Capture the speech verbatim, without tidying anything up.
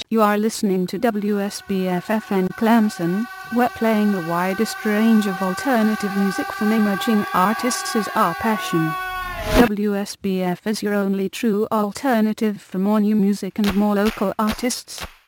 You are listening to W S B F F N Clemson. We're playing the widest range of alternative music from emerging artists is our passion. W S B F is your only true alternative for more new music and more local artists.